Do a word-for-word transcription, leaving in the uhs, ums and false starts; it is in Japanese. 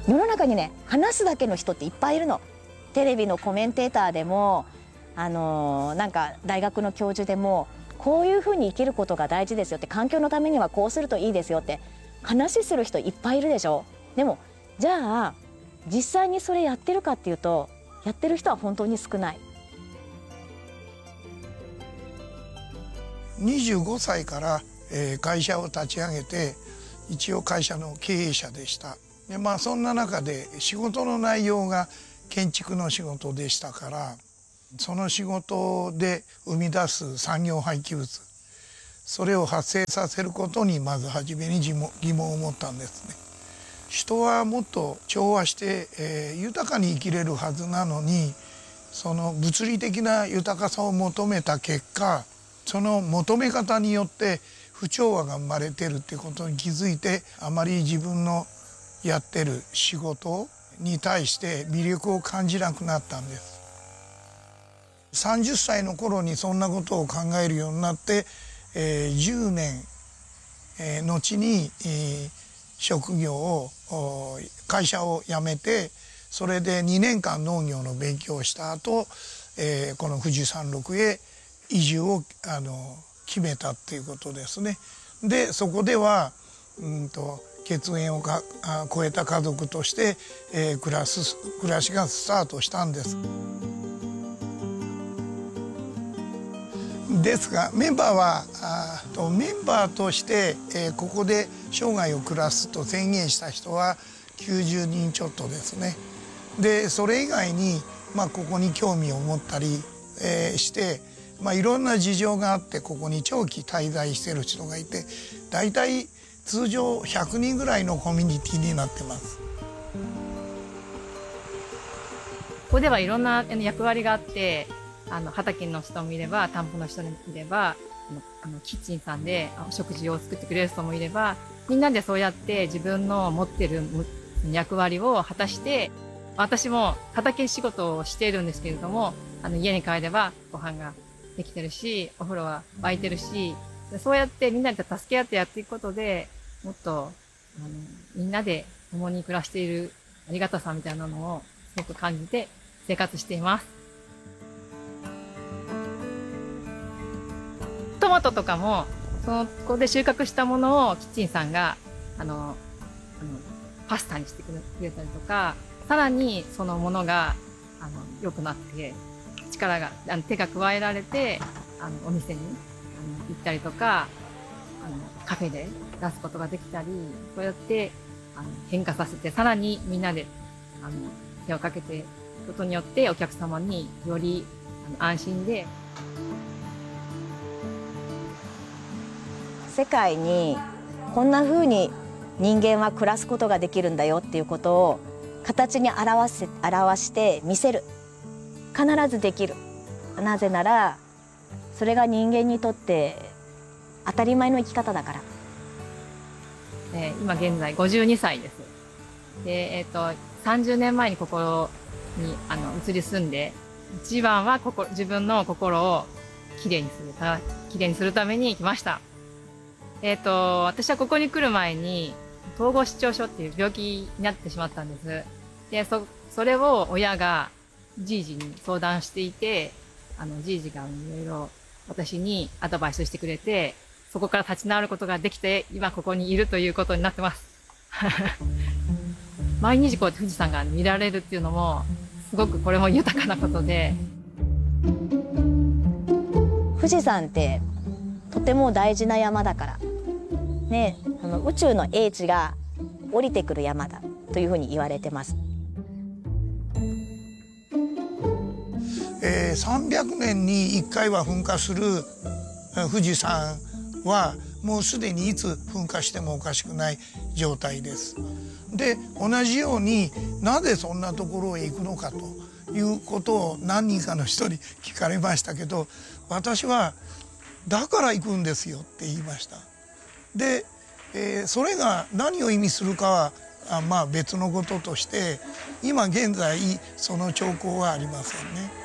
世の中にね、話すだけの人っていっぱいいるの。テレビのコメンテーターでも、あのー、なんか大学の教授でも、こういうふうに生きることが大事ですよって、環境のためにはこうするといいですよって話する人いっぱいいるでしょ。でもじゃあ実際にそれやってるかっていうと、やってる人は本当に少ない。 にじゅうごさいから、えー、会社を立ち上げて、一応会社の経営者でした。でまあそんな中で仕事の内容が建築の仕事でしたから、その仕事で生み出す産業廃棄物、それを発生させることにまず初めに疑問疑問を持ったんですね。人はもっと調和して、えー、豊かに生きれるはずなのに、その物理的な豊かさを求めた結果、その求め方によって不調和が生まれてるっていうことに気づいて、あまり自分のやってる仕事に対して魅力を感じなくなったんです。さんじゅっさいの頃にそんなことを考えるようになって、えー、じゅうねん、えー、後に、えー、職業を会社を辞めて、それでにねんかん農業の勉強をした後、えー、この富士山麓へ移住をあの決めたっていうことですね。でそこではうんと血縁をかあ超えた家族として、えー、暮らす暮らしがスタートしたんです。ですがメンバーはあとメンバーとして、えー、ここで生涯を暮らすと宣言した人はきゅうじゅうにんちょっとですね。でそれ以外に、まあ、ここに興味を持ったり、えー、して、まあ、いろんな事情があってここに長期滞在している人がいて、だいたい通常ひゃくにんぐらいのコミュニティになってます。 ここではいろんな役割があって、あの畑の人もいれば、田んぼの人もいれば、あのあのキッチンさんで食事を作ってくれる人もいれば、みんなでそうやって自分の持ってる役割を果たして、私も畑仕事をしているんですけれども、あの家に帰ればご飯ができてるし、お風呂は沸いてるし、そうやってみんなで助け合ってやっていくことで、もっとあのみんなで共に暮らしているありがたさみたいなのをすごく感じて生活しています。トマトとかも、そのここで収穫したものをキッチンさんがあのあのパスタにしてくれたりとか、さらにそのものがあの良くなって力があの手が加えられて、あのお店にあの行ったりとか、あのカフェで出すことができたり、そうやってあの変化させて、さらにみんなであの手をかけていくことによってお客様によりあの安心で。 世界にこんな風に人間は暮らすことができるんだよっていうことを形に表せ表して見せる。必ずできる。なぜならそれが人間にとって当たり前の生き方だから。 えー、今現在ごじゅうにさいです。で、えっとさんじゅうねんまえにここにあの移り住んで、一番はここ自分の心をきれいにするたきれいにするために来ました。えっと私はここに来る前に統合失調症っていう病気になってしまったんです。で、そそれを親がじいじに相談していて、あのじいじがいろいろ私にアドバイスしてくれて、そこから立ち直ることができて、今ここにいるということになってます。毎日こうやって富士山が見られるっていうのもすごくこれも豊かなことで。 富士山ってとても大事な山だからね、あの宇宙の英知が降りてくる山だというふうに言われてます。 えー、さんびゃくねんにいっかいは噴火する富士山はもうすでにいつ噴火してもおかしくない状態です。で同じようになぜそんなところへ行くのかということを何人かの人に聞かれましたけど、私はだから行くんですよって言いました。で、えー、それが何を意味するかはあまあ別のこととして、今現在その兆候はありませんね。